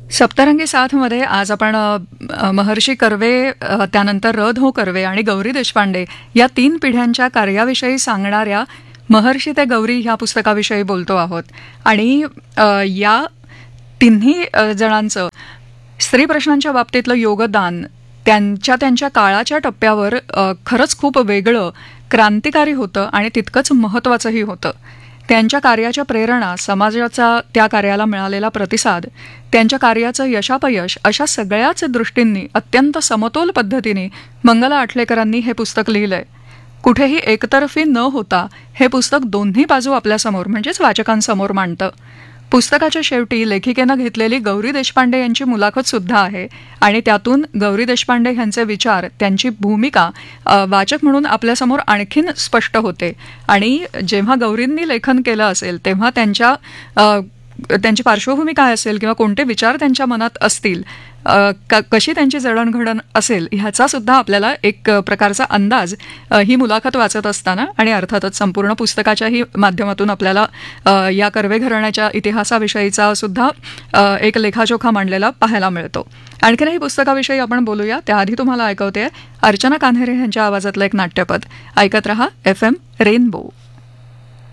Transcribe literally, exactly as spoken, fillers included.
सप्तरंगी साथमध्ये आज आपण अ, महर्षी कर्वे, अ, त्यानंतर र धो कर्वे आणि गौरी देशपांडे या तीन पिढ्यांच्या कार्याविषयी सांगणाऱ्या महर्षी ते गौरी ह्या पुस्तकाविषयी बोलतो आहोत. आणि अ, या तिन्ही अ, जणांचं स्त्री प्रश्नांच्या बाबतीतलं योगदान त्यांच्या त्यांच्या काळाच्या टप्प्यावर अ, खरंच खूप वेगळं, क्रांतिकारी होतं आणि तितकंच महत्त्वाचंही होतं. त्यांच्या कार्याच्या प्रेरणा, समाजाचा त्या कार्याला मिळालेला प्रतिसाद, त्यांच्या कार्याचं यशापयश अशा सगळ्याच दृष्टींनी अत्यंत समतोल पद्धतीने मंगला आठलेकरांनी हे पुस्तक लिहिलंय. कुठेही एकतर्फी न होता हे पुस्तक दोन्ही बाजू आपल्यासमोर म्हणजेच वाचकांसमोर मांडतं. पुस्तकाच्या शेवटी लेखिकेनं घेतलेली गौरी देशपांडे यांची मुलाखत सुद्धा आहे आणि त्यातून गौरी देशपांडे यांचे विचार, त्यांची भूमिका अ, वाचक म्हणून आपल्यासमोर आणखीन स्पष्ट होते. आणि जेव्हा गौरींनी लेखन केलं असेल तेव्हा त्यांच्या अ, त्यांची पार्श्वभूमी काय असेल किंवा कोणते विचार त्यांच्या मनात असतील, अ, क कशी त्यांची जडणघडण असेल ह्याचा सुद्धा आपल्याला एक प्रकारचा अंदाज अ, ही मुलाखत वाचत असताना आणि अर्थातच संपूर्ण पुस्तकाच्याही माध्यमातून आपल्याला अ, या कर्वे घराण्याच्या इतिहासाविषयीचा सुद्धा अ, एक लेखाजोखा मांडलेला पाहायला मिळतो. आणखीनही पुस्तकाविषयी आपण बोलूया त्याआधी तुम्हाला ऐकवते अर्चना कान्हेरे यांच्या आवाजातलं एक नाट्यपद. ऐकत रहा एफ एम रेनबो.